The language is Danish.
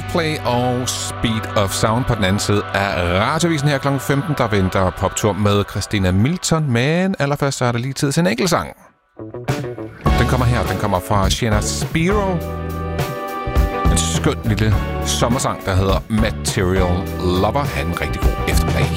Coldplay og Speed of Sound på den anden side af Radioavisen her kl. 15. Der venter poptur med Christina Milton, men allerførst så er der lige tid til en enkelt sang. Den kommer her, den kommer fra Sienna Spiro. En skøn lille sommersang, der hedder Material Lover. Ha' en rigtig god eftermiddag.